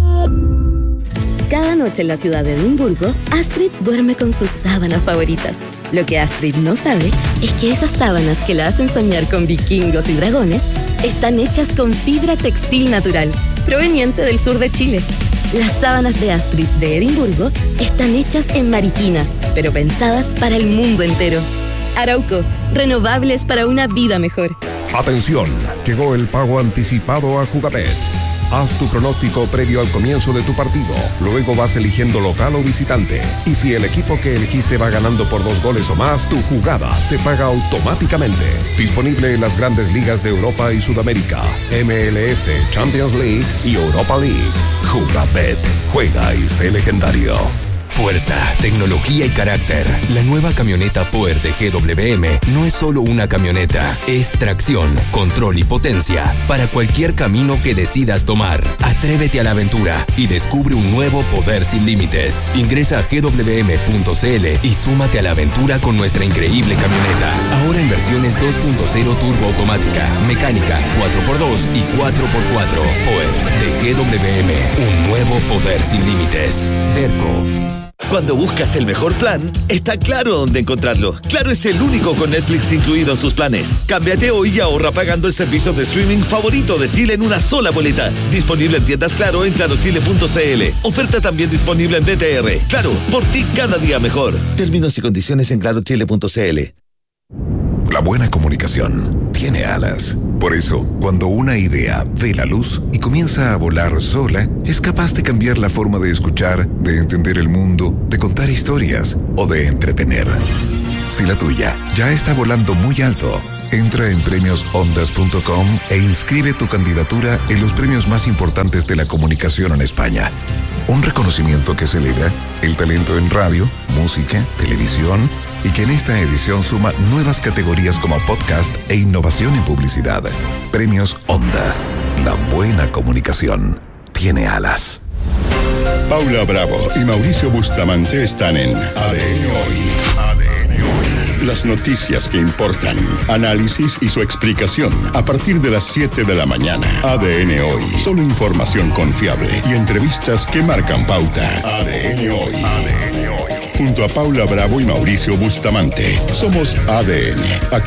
Cada noche en la ciudad de Edimburgo, Astrid duerme con sus sábanas favoritas. Lo que Astrid no sabe es que esas sábanas que la hacen soñar con vikingos y dragones están hechas con fibra textil natural, proveniente del sur de Chile. Las sábanas de Astrid de Edimburgo están hechas en Mariquina, pero pensadas para el mundo entero. Arauco, renovables para una vida mejor. Atención, llegó el pago anticipado a Jugabet. Haz tu pronóstico previo al comienzo de tu partido. Luego vas eligiendo local o visitante. Y si el equipo que elegiste va ganando por 2 goles o más, tu jugada se paga automáticamente. Disponible en las grandes ligas de Europa y Sudamérica, MLS, Champions League y Europa League. Jugabet. Juega y sé legendario. Fuerza, tecnología y carácter. La nueva camioneta Power de GWM no es solo una camioneta, es tracción, control y potencia para cualquier camino que decidas tomar. Atrévete a la aventura y descubre un nuevo poder sin límites. Ingresa a gwm.cl y súmate a la aventura con nuestra increíble camioneta. Ahora en versiones 2.0 turbo automática, mecánica, 4x2 y 4x4. Power de GWM, un nuevo poder sin límites. Derco. Cuando buscas el mejor plan, está Claro dónde encontrarlo. Claro es el único con Netflix incluido en sus planes. Cámbiate hoy y ahorra pagando el servicio de streaming favorito de Chile en una sola boleta. Disponible en tiendas Claro en clarochile.cl. Oferta también disponible en BTR. Claro, por ti cada día mejor. Términos y condiciones en clarochile.cl. La buena comunicación tiene alas. Por eso, cuando una idea ve la luz y comienza a volar sola, es capaz de cambiar la forma de escuchar, de entender el mundo, de contar historias o de entretener. Si la tuya ya está volando muy alto, entra en premiosondas.com e inscribe tu candidatura en los premios más importantes de la comunicación en España. Un reconocimiento que celebra el talento en radio, música, televisión y que en esta edición suma nuevas categorías como podcast e innovación en publicidad. Premios Ondas. La buena comunicación tiene alas. Paula Bravo y Mauricio Bustamante están en ADN Hoy. Las noticias que importan, análisis y su explicación a partir de las 7 de la mañana. ADN Hoy. Solo información confiable y entrevistas que marcan pauta. ADN Hoy. Junto a Paula Bravo y Mauricio Bustamante. Somos ADN. Aquí